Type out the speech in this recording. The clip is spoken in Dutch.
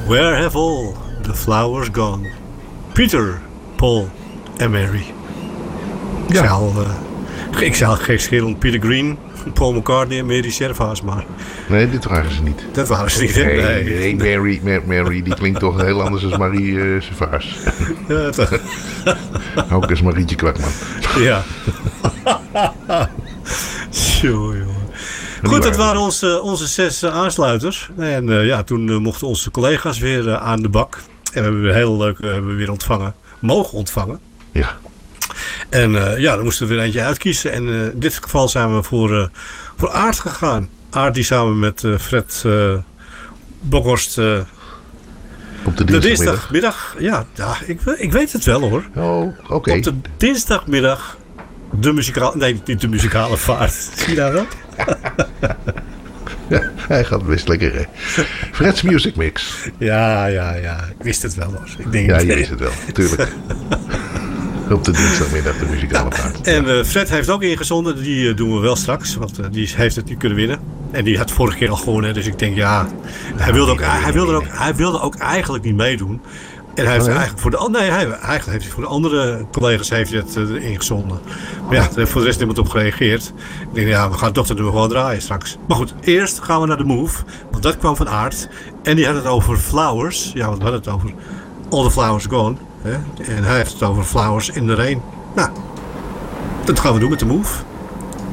Where have all the flowers gone? Peter, Paul en Mary. Ja. Ik zei al gekscherend Peter Green, Paul McCartney en Mary Servaas, maar... Nee, dit waren ze niet. Dat waren ze niet, hè? Nee, Mary die klinkt toch heel anders dan Marie Servaas. Ja, toch. Ook eens Marietje Kwakman. Ja. Jongen. Goed, dat waren onze 6 aansluiters. En toen mochten onze collega's weer aan de bak. En we hebben weer heel leuk mogen ontvangen. Ja. En dan moesten we weer eentje uitkiezen. En in dit geval zijn we voor Aart gegaan. Aart die samen met Fred Bokhorst... op de dinsdagmiddag. Ja, ik weet het wel hoor. Oh, oké. Op de dinsdagmiddag niet de muzikale vaart. Zie je daar wel? Ja, hij gaat best lekker, hè. Fred's Music Mix. Ja. Ik wist het wel hoor. Je wist het wel, natuurlijk. Op de dinsdagmiddag de muzikale vaart. En Fred heeft ook ingezonden. Die doen we wel straks. Want die heeft het niet kunnen winnen. En die had vorige keer al gewonnen. Dus ik denk hij wilde ook eigenlijk niet meedoen. En hij heeft eigenlijk heeft hij voor de andere collega's heeft hij het ingezonden. Maar ja, er heeft voor de rest niemand op gereageerd. Ik denk, we gaan toch het nummer gewoon draaien straks. Maar goed, eerst gaan we naar de Move. Want dat kwam van Aart. En die had het over Flowers. Ja, want we hadden het over All the Flowers Gone. Hè? En hij heeft het over Flowers in the Rain. Nou, dat gaan we doen met de Move.